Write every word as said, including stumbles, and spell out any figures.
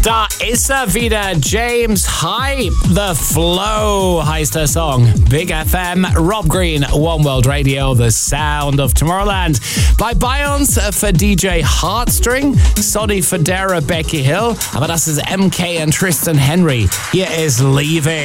Da ist er wieder, James Hype. The Flow heißt der Song. Big F M, Rob Green, One World Radio, The Sound of Tomorrowland. Bei bei uns für D J Heartstring, Sonny Fodera, Becky Hill. Aber das ist M K und Tristan Henry. Hier ist Leaving.